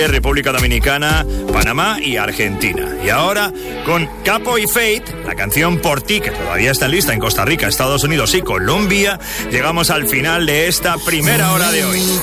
República Dominicana, Panamá y Argentina. Y ahora, con Capo y Fate, la canción Por Ti, que todavía está lista en Costa Rica, Estados Unidos y Colombia, llegamos al final de esta primera hora de hoy.